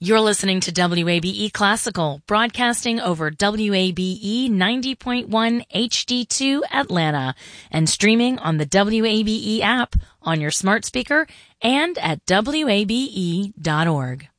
You're listening to WABE Classical, broadcasting over WABE 90.1 HD2 Atlanta, and streaming on the WABE app on your smart speaker and at WABE.org.